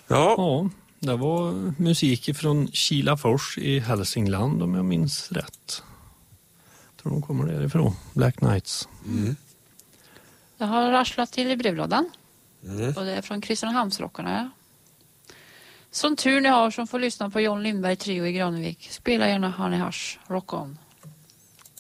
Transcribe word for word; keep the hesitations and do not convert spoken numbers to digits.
Ja. Ja, det var musik från Kilafors i Hälsingland om jag minns rätt. Jag tror de kommer därifrån, Black Knights. Mm. Jag har rasslat till i brevlådan. Mm. Och det är från Kristinehamnsrockarna. Som tur ni har som får lyssna på John Lindberg Trio i Granevik. Spela gärna Honey Hush, Rock On.